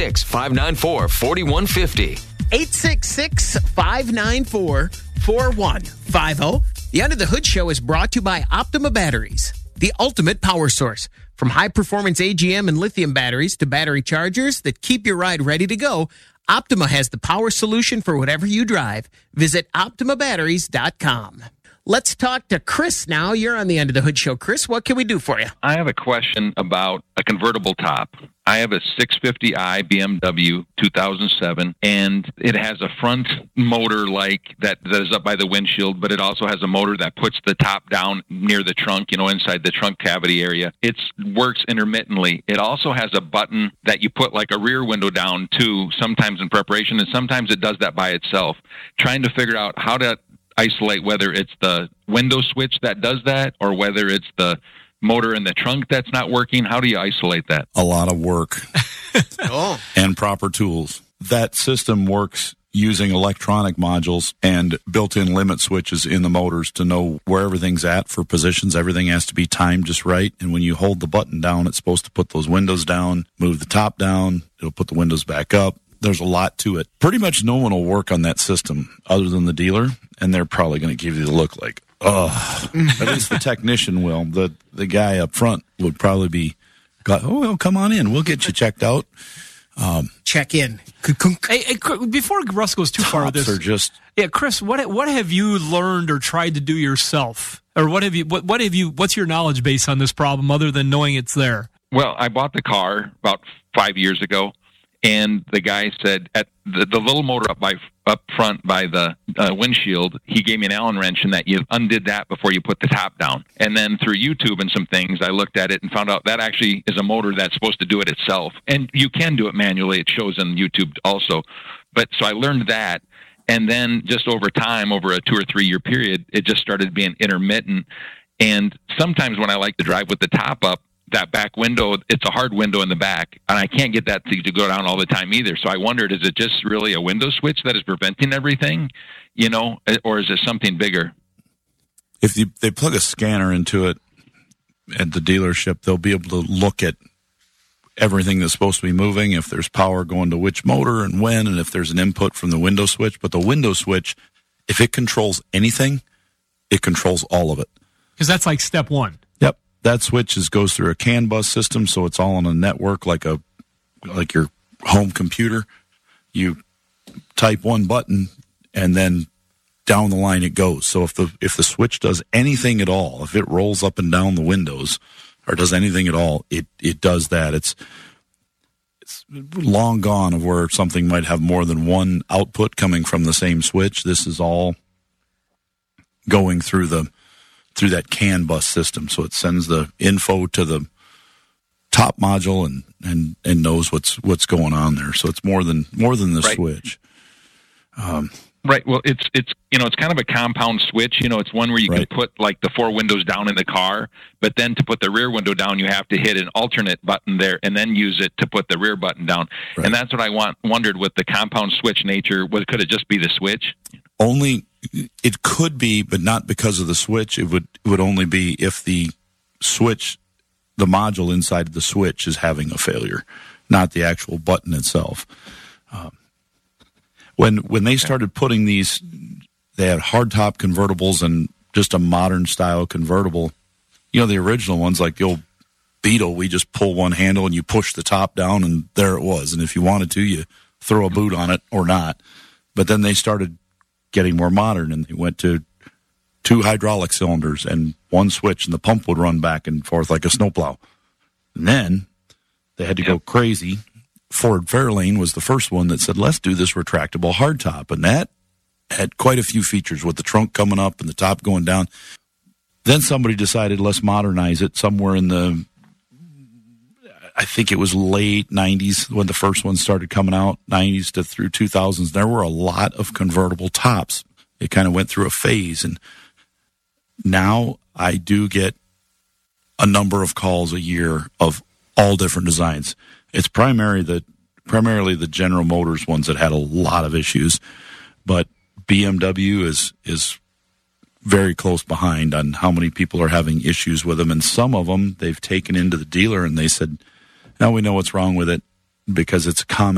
866-594-4150. 866-594-4150. The Under the Hood Show is brought to you by Optima Batteries, the ultimate power source. From high-performance AGM and lithium batteries to battery chargers that keep your ride ready to go, Optima has the power solution for whatever you drive. Visit OptimaBatteries.com. Let's talk to Chris now. You're on the Under the Hood Show. Chris, what can we do for you? I have a question about a convertible top. I have a 650i BMW 2007, and it has a front motor like that is up by the windshield, but it also has a motor that puts the top down near the trunk, inside the trunk cavity area. It works intermittently. It also has a button that you put like a rear window down too, sometimes in preparation, and sometimes it does that by itself. Trying to figure out how to isolate whether it's the window switch that does that or whether it's the motor in the trunk that's not working. How do you isolate that? A lot of work and proper tools. That system works using electronic modules and built-in limit switches in the motors to know where everything's at for positions. Everything has to be timed just right. And when you hold the button down, it's supposed to put those windows down, move the top down. It'll put the windows back up. There's a lot to it. Pretty much no one will work on that system other than the dealer, and they're probably going to give you the look like, oh, at least the technician will. The guy up front would probably be, oh, well, come on in. We'll get you checked out. Check in. Hey, before Russ goes too far with this, Chris, what have you learned or tried to do yourself, or what's your knowledge base on this problem other than knowing it's there? Well, I bought the car about 5 years ago, and the guy said at the little motor up front by the windshield, he gave me an Allen wrench and that you undid that before you put the top down. And then through YouTube and some things, I looked at it and found out that actually is a motor that's supposed to do it itself. And you can do it manually. It shows on YouTube also. But so I learned that. And then just over time, over a 2 or 3 year period, it just started being intermittent. And sometimes when I like to drive with the top up, that back window, it's a hard window in the back, and I can't get that to go down all the time either. So I wondered, is it just really a window switch that is preventing everything, or is it something bigger? If they plug a scanner into it at the dealership, they'll be able to look at everything that's supposed to be moving, if there's power going to which motor and when, and if there's an input from the window switch. But the window switch, if it controls anything, it controls all of it. Because that's like step one. Yep. That switch goes through a CAN bus system, so it's all on a network like your home computer. You type one button, and then down the line it goes. So if the switch does anything at all, if it rolls up and down the windows or does anything at all, it does that. It's long gone of where something might have more than one output coming from the same switch. This is all going through that CAN bus system. So it sends the info to the top module and knows what's going on there. So it's more than the right. Switch. Right. Well, it's kind of a compound switch. It's one where you right. can put like the 4 windows down in the car, but then to put the rear window down, you have to hit an alternate button there and then use it to put the rear button down. Right. And that's what I wondered with the compound switch nature. Could it just be the switch? Only it could be, but not because of the switch. It would only be if the switch, the module inside of the switch is having a failure, not the actual button itself. When they started putting these, they had hardtop convertibles and just a modern style convertible. The original ones like the old Beetle, we just pull one handle and you push the top down and there it was. And if you wanted to, you throw a boot on it or not. But then they started getting more modern, and they went to 2 hydraulic cylinders and 1 switch, and the pump would run back and forth like a snowplow. And then they had to go crazy. Ford Fairlane was the first one that said, let's do this retractable hardtop, and that had quite a few features with the trunk coming up and the top going down. Then somebody decided, let's modernize it somewhere in the, I think it was late 90s when the first one started coming out, 90s to through 2000s. There were a lot of convertible tops. It kind of went through a phase, and now I do get a number of calls a year of all different designs. It's primarily the General Motors ones that had a lot of issues, but BMW is very close behind on how many people are having issues with them, and some of them they've taken into the dealer and they said, now we know what's wrong with it because it's a common